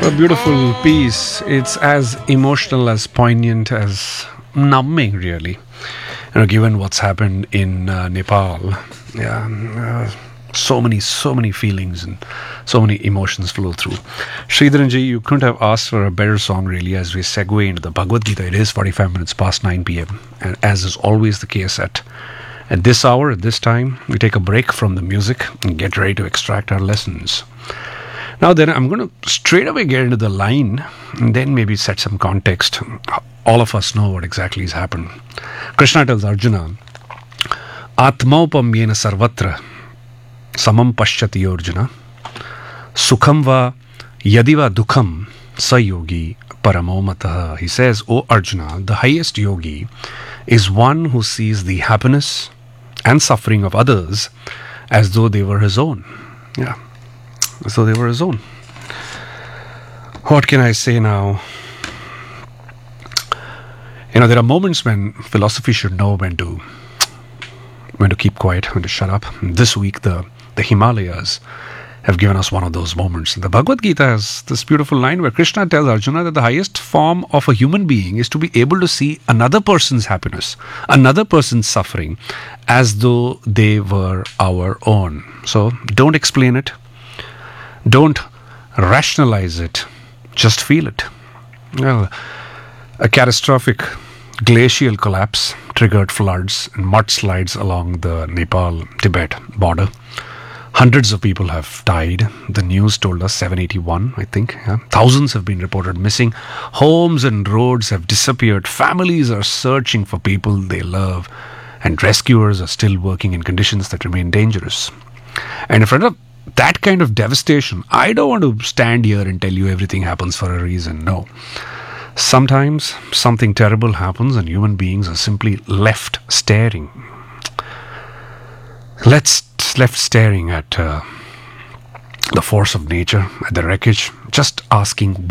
A beautiful piece. It's as emotional, as poignant, as numbing, really. Given what's happened in Nepal, yeah, so many feelings and so many emotions flow through. Sridharanji, you couldn't have asked for a better song, really, as we segue into the Bhagavad Gita. It is 45 minutes past 9 p.m. And as is always the case at this hour, at this time, we take a break from the music and get ready to extract our lessons. Now then, I'm going to straight away get into the line and then maybe set some context. All of us know what exactly has happened. Krishna tells Arjuna, Atmaupam yena sarvatra samam pashyati Arjuna sukham va yadiva dukham sayogi paramomataha. He says, O Arjuna, the highest yogi is one who sees the happiness and suffering of others as though they were his own. Yeah. As though they were his own. What can I say now? There are moments when philosophy should know when to keep quiet, when to shut up. This week, the Himalayas have given us one of those moments. The Bhagavad Gita has this beautiful line where Krishna tells Arjuna that the highest form of a human being is to be able to see another person's happiness, another person's suffering, as though they were our own. So don't explain it. Don't rationalize it. Just feel it. Well, a catastrophic glacial collapse triggered floods and mudslides along the Nepal-Tibet border. Hundreds of people have died. The news told us 781, I think. Yeah. Thousands have been reported missing. Homes and roads have disappeared. Families are searching for people they love. And rescuers are still working in conditions that remain dangerous. And in front of that kind of devastation, I don't want to stand here and tell you everything happens for a reason. No. Sometimes something terrible happens and human beings are simply left staring. Left staring at the force of nature, at the wreckage, just asking